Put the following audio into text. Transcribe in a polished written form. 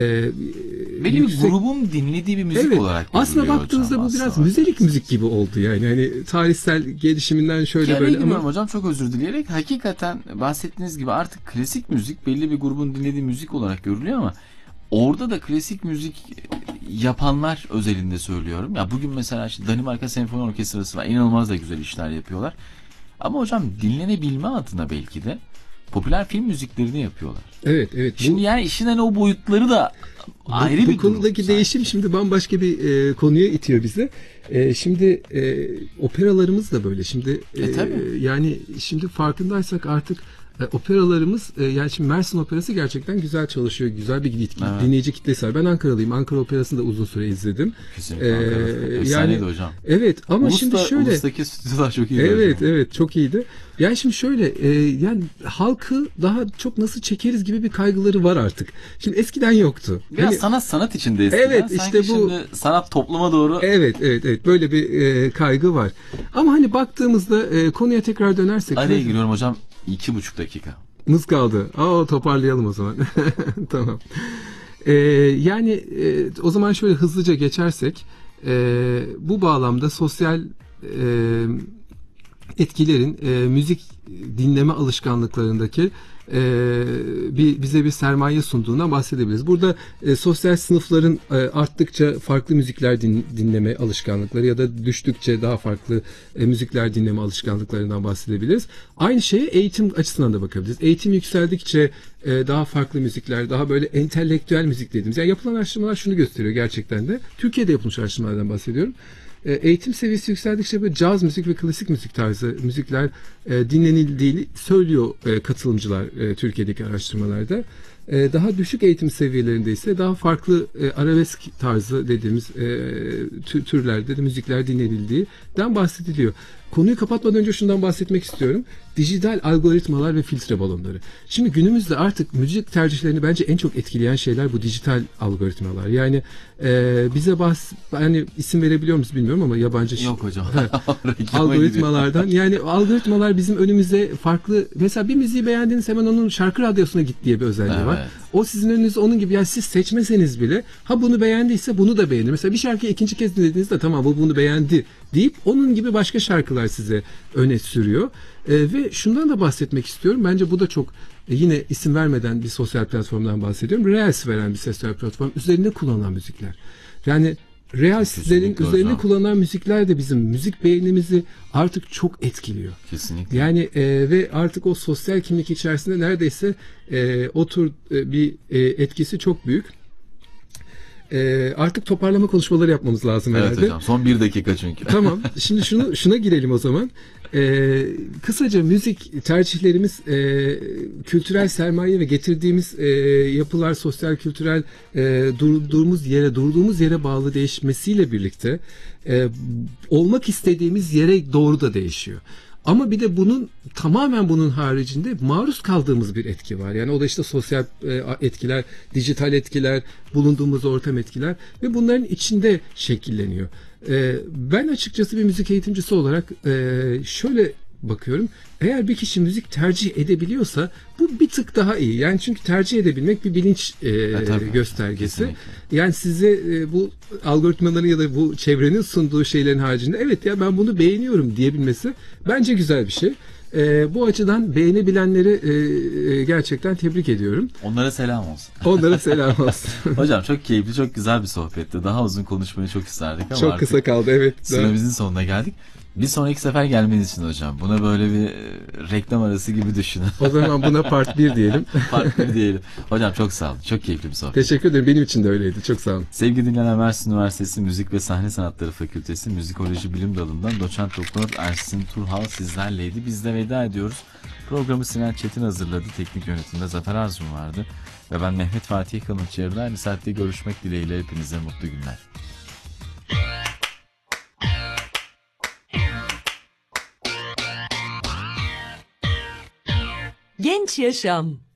e, Belli yüksek... bir grubun dinlediği bir müzik evet, olarak aslında görülüyor baktığınızda hocam. bu biraz müzelik müzik gibi oldu yani. Hani tarihsel gelişiminden şöyle böyle ama... hocam, çok özür dileyerek, hakikaten bahsettiğiniz gibi artık klasik müzik belli bir grubun dinlediği müzik olarak görülüyor ama orada da klasik müzik yapanlar özelinde söylüyorum. Ya bugün mesela işte Danimarka Senfoni Orkestrası var. İnanılmaz da güzel işler yapıyorlar. Ama hocam dinlenebilme adına belki de popüler film müziklerini yapıyorlar. Evet, evet. Şimdi yani işin hani o boyutları da ayrı bir bu konudaki değişim şimdi bambaşka bir konuya itiyor bizi. Şimdi operalarımız da böyle. Şimdi yani şimdi farkındaysak artık operalarımız yani şimdi Mersin Operası gerçekten güzel çalışıyor. Güzel bir dinleyici kitlesi var. Ben Ankaralıyım. Ankara Operası'nı da uzun süre izledim. Kesinlikle Ankara. Efsaneydi hocam. Evet ama şimdi şöyle. Ulus'taki stüdyolar çok iyiydi. Evet hocam. Evet çok iyiydi. Yani şimdi şöyle yani halkı daha çok nasıl çekeriz gibi bir kaygıları var artık. Şimdi eskiden yoktu. Biraz sanat içinde eskiden. Evet sanki işte bu. Şimdi sanat topluma doğru. Evet böyle bir kaygı var. Ama hani baktığımızda konuya tekrar dönersek. Araya giriyorum hocam. 2,5 dakika. Mız kaldı. Toparlayalım o zaman. Tamam. Yani o zaman şöyle hızlıca geçersek bu bağlamda sosyal etkilerin müzik dinleme alışkanlıklarındaki bize bir sermaye sunduğundan bahsedebiliriz. Burada sosyal sınıfların arttıkça farklı müzikler dinleme alışkanlıkları ya da düştükçe daha farklı müzikler dinleme alışkanlıklarından bahsedebiliriz. Aynı şeye eğitim açısından da bakabiliriz. Eğitim yükseldikçe daha farklı müzikler, daha böyle entelektüel müzik dediğimiz. Yani yapılan araştırmalar şunu gösteriyor gerçekten de. Türkiye'de yapılmış araştırmalardan bahsediyorum. Eğitim seviyesi yükseldikçe böyle caz müzik ve klasik müzik tarzı müzikler dinlenildiğini söylüyor katılımcılar Türkiye'deki araştırmalarda. Daha düşük eğitim seviyelerinde ise daha farklı arabesk tarzı dediğimiz türlerde de müzikler dinlenildiğinden bahsediliyor. Konuyu kapatmadan önce şundan bahsetmek istiyorum. Dijital algoritmalar ve filtre balonları. Şimdi günümüzde artık müzik tercihlerini bence en çok etkileyen şeyler bu dijital algoritmalar. Yani bize hani isim verebiliyor musunuz bilmiyorum ama yabancı yok hocam. algoritmalardan. Yani algoritmalar bizim önümüze farklı, mesela bir müziği beğendiniz hemen onun şarkı radyosuna git diye bir özelliği var. O sizin önünüzde onun gibi, yani siz seçmeseniz bile bunu beğendiyse bunu da beğenir. Mesela bir şarkıyı ikinci kez dinlediğinizde tamam bu bunu beğendi deyip onun gibi başka şarkılar size öne sürüyor. Ve şundan da bahsetmek istiyorum. Bence bu da çok yine isim vermeden bir sosyal platformdan bahsediyorum. Reels veren bir sosyal platform. Üzerinde kullanılan müzikler. Yani Reels'lerin üzerine kullanılan müzikler de bizim müzik beğenimizi artık çok etkiliyor. Kesinlikle. Yani ve artık o sosyal kimlik içerisinde neredeyse o tür bir etkisi çok büyük. Artık toparlama konuşmaları yapmamız lazım herhalde. Evet hocam, son 1 dakika çünkü. Tamam. Şimdi şuna girelim o zaman. Kısaca müzik tercihlerimiz kültürel sermaye ve getirdiğimiz yapılar, sosyal kültürel durduğumuz yere bağlı değişmesiyle birlikte olmak istediğimiz yere doğru da değişiyor. Ama bir de tamamen bunun haricinde maruz kaldığımız bir etki var. Yani o da işte sosyal etkiler, dijital etkiler, bulunduğumuz ortam etkiler ve bunların içinde şekilleniyor. Ben açıkçası bir müzik eğitimcisi olarak şöyle bakıyorum. Eğer bir kişi müzik tercih edebiliyorsa bu bir tık daha iyi. Yani çünkü tercih edebilmek bir bilinç göstergesi. Kesinlikle. Yani size bu algoritmaların ya da bu çevrenin sunduğu şeylerin haricinde evet ya ben bunu beğeniyorum diyebilmesi bence güzel bir şey. Bu açıdan beğenebilenleri gerçekten tebrik ediyorum. Onlara selam olsun. Onlara selam olsun. Hocam çok keyifli, çok güzel bir sohbetti. Daha uzun konuşmayı çok isterdik ama çok kısa kaldı, evet. Süremizin sonuna geldik. Bir sonraki sefer gelmeniz için hocam. Buna böyle bir reklam arası gibi düşünün. O zaman buna part 1 diyelim. Part 1 diyelim. Hocam çok sağ olun. Çok keyifli bir sohbet. Teşekkür ederim. Benim için de öyleydi. Çok sağ olun. Sevgili dinleyenler, Mersin Üniversitesi Müzik ve Sahne Sanatları Fakültesi Müzikoloji Bilim Dalı'ndan Doçent Doktor Ersin Turhal sizlerleydi. Biz de veda ediyoruz. Programı Sinan Çetin hazırladı. Teknik yönetimde Zafer Arzum vardı. Ve ben Mehmet Fatih Kılıç. Yarın aynı saatte görüşmek dileğiyle hepinize mutlu günler. Genç Yaşam.